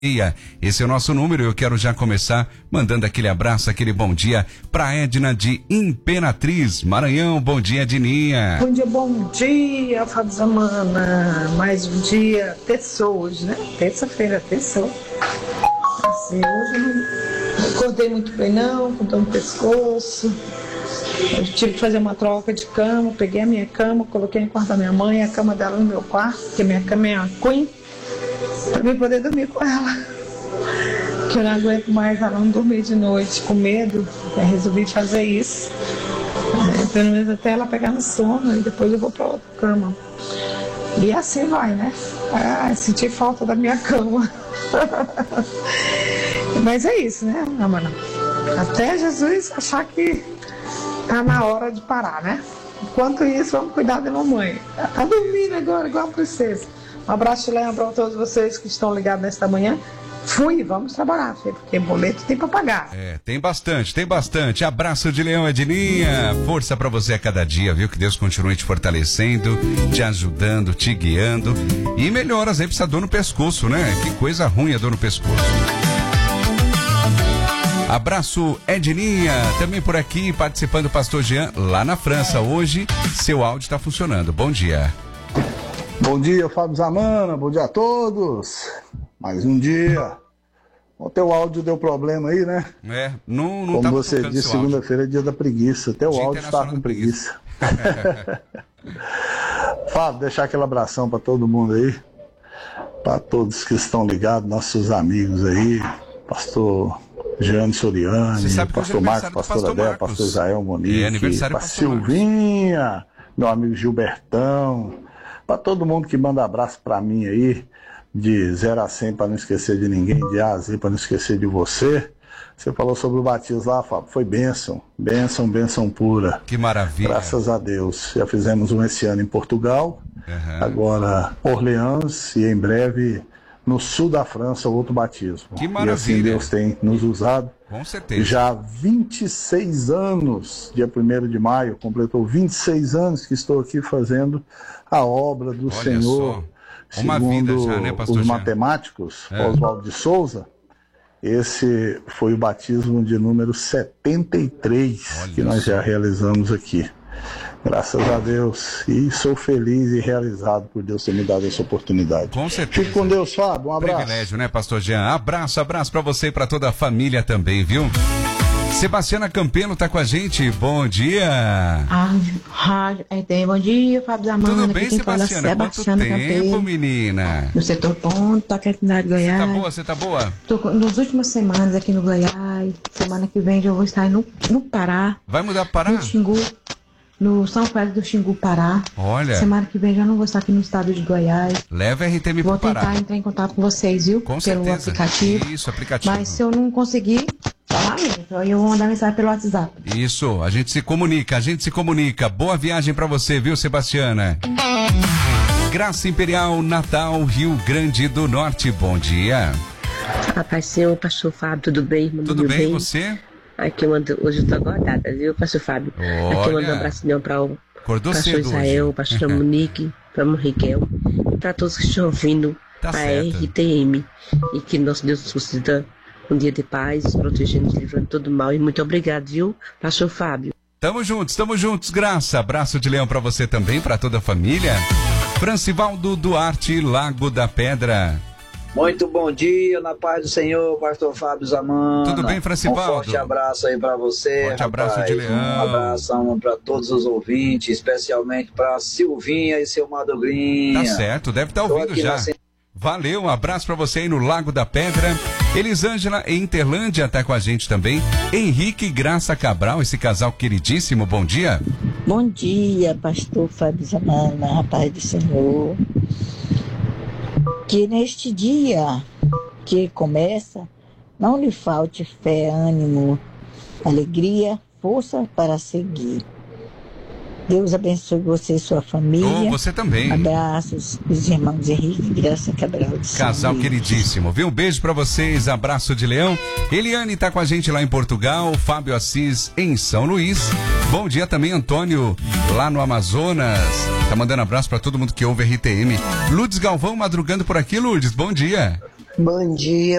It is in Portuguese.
Esse é o nosso número. Eu quero já começar mandando aquele abraço, aquele bom dia pra Edna de Imperatriz, Maranhão. Bom dia, Edninha. Bom dia, Fábio Zamana. Mais um dia, terçou hoje, né? Terça-feira, terçou. Assim, hoje eu não acordei muito bem não, com dor no pescoço. Eu tive que fazer uma troca de cama, peguei a minha cama, coloquei no quarto da minha mãe, a cama dela no meu quarto, porque minha cama é uma queen, para eu poder dormir com ela. Que eu não aguento mais ela não dormir de noite, com medo. Eu resolvi fazer isso. Pelo menos até ela pegar no sono e depois eu vou para outra cama. E assim vai, né? Senti falta da minha cama. Mas é isso, né, Amanda? Até Jesus achar que tá na hora de parar, né? Enquanto isso, vamos cuidar da mamãe. Tá dormindo agora, igual a princesa. Um abraço de Leão para todos vocês que estão ligados nesta manhã. Vamos trabalhar, porque boleto tem para pagar. Tem bastante. Abraço de Leão, Edninha. Força para você a cada dia, viu? Que Deus continue te fortalecendo, te ajudando, te guiando. E melhoras aí pra essa dor no pescoço, né? Que coisa ruim a dor no pescoço. Abraço, Edninha. Também por aqui, participando o Pastor Jean, lá na França. Hoje, seu áudio está funcionando. Bom dia. Bom dia, Fábio Zamana. Bom dia a todos. Mais um dia. O teu áudio deu problema aí, né? Não como você disse, segunda-feira é dia da preguiça. Até o áudio está com preguiça. Fábio, deixar aquele abração para todo mundo aí. Para todos que estão ligados, nossos amigos aí. Pastor Jeane Soriani, pastor Marcos, pastor Adé, pastor Israel Monique, para Silvinha, meu amigo Gilbertão, para todo mundo que manda abraço para mim aí, de 0 a 100 para não esquecer de ninguém, de A a Z para não esquecer de você. Você falou sobre o batismo lá, Fábio, foi bênção pura. Que maravilha. Graças a Deus. Já fizemos um esse ano em Portugal, agora Orleans e em breve no sul da França, outro batismo. Que maravilha. E assim Deus tem nos usado. Com certeza. Já há 26 anos, dia 1º de maio, completou 26 anos que estou aqui fazendo a obra do Senhor. Uma vida já, né, pastor os Jean? matemáticos, Oswaldo de Souza, esse foi o batismo de número 73 que nós já realizamos aqui. Graças a Deus. E sou feliz e realizado por Deus ter me dado essa oportunidade. Com certeza. Fique com Deus, Fábio. Um abraço. Privilégio, né, pastor Jean? Abraço pra você e pra toda a família também, viu? Sebastiana Campelo tá com a gente. Bom dia. Bom dia, Fábio Zamana. Tudo bem, Sebastiana? Quanto tempo, Campelo, menina? No setor ponto, tô aqui na cidade de Goiás. Você tá boa? Tô nas últimas semanas aqui no Goiás. Semana que vem eu vou estar no Pará. Vai mudar para Pará? No Xingu. No São Félix do Xingu, Pará. Olha. Semana que vem já não vou estar aqui no estado de Goiás. Leva a RTM pro Pará. Vou tentar entrar em contato com vocês, viu? Com pelo certeza. Aplicativo. Isso, aplicativo. Mas se eu não conseguir, falar mesmo. Aí eu vou mandar mensagem pelo WhatsApp. Isso, a gente se comunica. Boa viagem pra você, viu, Sebastiana? Graça Imperial, Natal, Rio Grande do Norte. Bom dia. Rapaz, senhor, pastor Fábio, tudo bem? Tudo bem, você? Aqui eu mando, hoje eu tô acordada, viu, pastor Fábio? Olha. Aqui eu mando um abracinho para o pastor Israel, hoje. pastor Monique, para o Miguel e para todos que estão ouvindo a RTM. E que nosso Deus nos conceda um dia de paz, nos protegendo, nos livrando de todo mal. E muito obrigado, viu, pastor Fábio? Tamo juntos, Graça. Abraço de Leão para você também, para toda a família. Francivaldo Duarte, Lago da Pedra. Muito bom dia, na paz do Senhor, pastor Fábio Zamana. Tudo bem, Francivaldo? Um forte abraço aí pra você. Forte abraço de Leão. Um abração pra todos os ouvintes, especialmente pra Silvinha e seu Madrugrinha. Tá certo, deve estar ouvindo já. Valeu, um abraço pra você aí no Lago da Pedra. Elisângela em Interlândia tá com a gente também. Henrique e Graça Cabral, esse casal queridíssimo, bom dia. Bom dia, pastor Fábio Zamana, paz do Senhor. Que neste dia que começa, não lhe falte fé, ânimo, alegria, força para seguir. Deus abençoe você e sua família. Você também. Abraços dos irmãos Henrique e Graça Cabral. Casal queridíssimo, viu? Um beijo pra vocês, abraço de Leão. Eliane tá com a gente lá em Portugal, Fábio Assis em São Luís. Bom dia também, Antônio, lá no Amazonas. Tá mandando abraço pra todo mundo que ouve RTM. Lourdes Galvão madrugando por aqui, Lourdes, bom dia. Bom dia,